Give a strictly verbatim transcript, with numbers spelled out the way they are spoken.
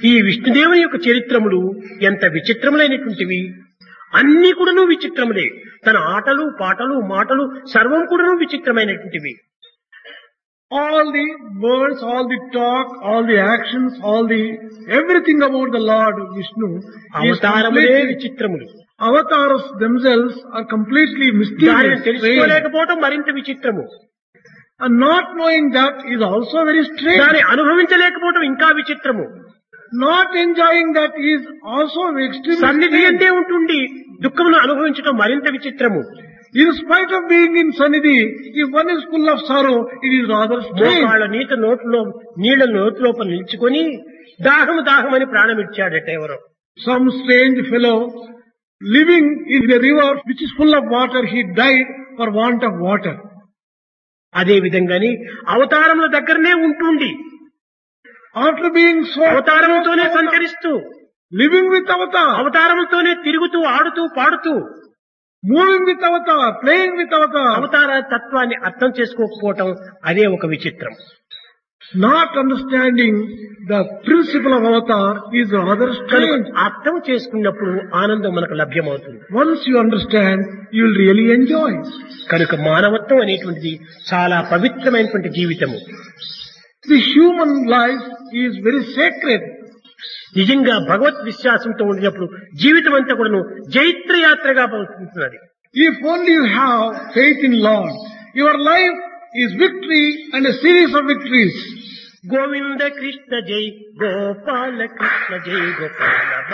ఈ విష్ణుదేవుని యొక్క చరిత్రములు ఎంత విచిత్రములైనటువంటివి. అన్ని కూడాను విచిత్రములే. తన ఆటలు పాటలు మాటలు సర్వం కూడాను విచిత్రమైనటువంటివి. All the words, all the talk, all the actions, all the everything about the Lord Vishnu is అవతారములే completely, విచిత్రములు. avatars themselves are completely దానిని mysterious, strange. తెలుసుకోలేకపోవటం మరింత విచిత్రము. And not knowing that is also very strange. దాన్ని అనుభవించలేకపోవటం ఇంకా విచిత్రము. Not enjoying that is also extremely సన్నిధి strange. అంటే ఉంటుండి దుఃఖమును అనుభవించటం మరింత విచిత్రము. In spite of being in Sannidhi, if one is full of sorrow, it is rather strange. మోకాళ్ళ నీట నోట్లో నీళ్ళ నోటి లోపల నిల్చుకొని దాహము దాహమని ప్రాణం ఇచ్చాడట ఎవరో. Some strange fellow living in the river which is full of water, he died for want of water. అదే విధంగాని అవతారముల దగ్గరనే ఉంటుండి After being so అవతారముతోనే సంచరిస్తూ living with avatar, అవతారముతోనే తిరుగుతూ ఆడుతూ పాడుతూ moving with avatar, playing with avatar, అవతార తత్వాన్ని అర్థం చేసుకోకపోవటం అదే ఒక విచిత్రం. not understanding the principle of avatar is rather strange. అర్థం చేసుకున్నప్పుడు ఆనందం మనకు లభ్యమవుతుంది. Once you understand, you will really enjoy. కనుక మానవత్వం అనేటువంటిది చాలా పవిత్రమైనటువంటి జీవితము. The human life is very sacred. నిజంగా భగవత్ విశ్వాసంతో ఉండినప్పుడు జీవితం అంతా కూడాను జైత్రయాత్రగా ఉంటున్నది. If only you have faith in Lord, your life is victory and a series of victories. Govinda Krishna జై గోపాల కృష్ణ జై గోపాల